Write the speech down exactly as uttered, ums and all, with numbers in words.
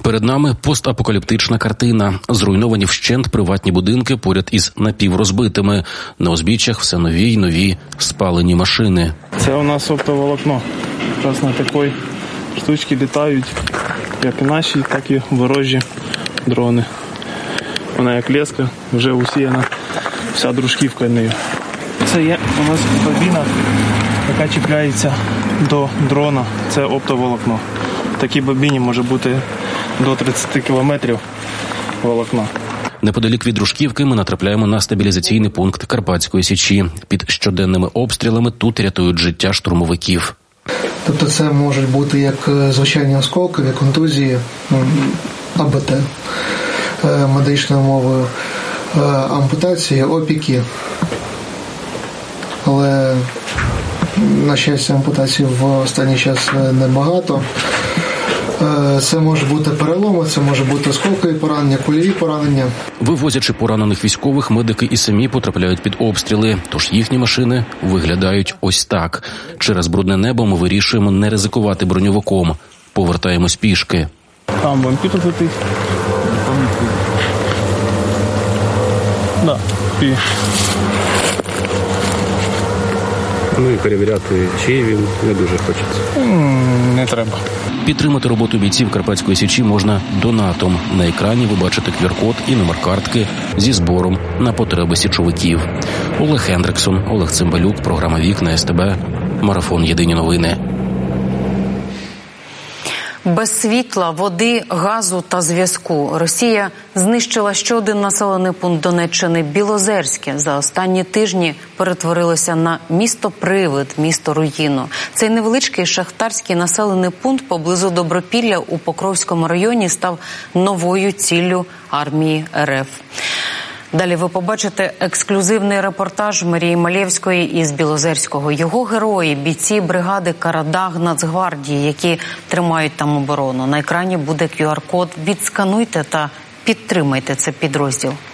Перед нами постапокаліптична картина. Зруйновані вщент приватні будинки поряд із напіврозбитими. На узбіччях все нові й нові спалені машини. Це у нас оптоволокно. Якраз на такій штучці літають як і наші, так і ворожі дрони. Вона як леска, вже усіяна вся дружківка нею. Це є у нас бобіна, яка чіпляється до дрона. Це оптоволокно. В такій бобіні може бути до тридцять кілометрів волокна. Неподалік від Дружківки ми натрапляємо на стабілізаційний пункт Карпатської Січі. Під щоденними обстрілами тут рятують життя штурмовиків. Тобто це можуть бути як звичайні осколкові, контузії, АБТ, медичною мовою, ампутації, опіки. Але, на щастя, ампутацій в останній час небагато. Це може бути переломи, це може бути осколкові поранення, кульові поранення. Вивозячи поранених військових, медики і самі потрапляють під обстріли, тож їхні машини виглядають ось так. Через брудне небо ми вирішуємо не ризикувати броньовиком. Повертаємось пішки. Там вампір летить. Да, і... Ну і перевіряти, чи він не дуже хочеться. Не треба. Підтримати роботу бійців Карпатської Січі можна донатом. На екрані ви бачите кю ар-код і номер картки зі збором на потреби січовиків. Олег Хендриксон, Олег Цимбалюк, програма «Вікна», ес те бе, марафон «Єдині новини». Без світла, води, газу та зв'язку Росія знищила ще один населений пункт Донеччини – Білозерське. За останні тижні перетворилося на місто-привид, місто-руїну. Цей невеличкий шахтарський населений пункт поблизу Добропілля у Покровському районі став новою ціллю армії ер еф. Далі ви побачите ексклюзивний репортаж Марії Малєвської із Білозерського. Його герої – бійці бригади «Карадаг» Нацгвардії, які тримають там оборону. На екрані буде кю ар-код. Відскануйте та підтримайте цей підрозділ.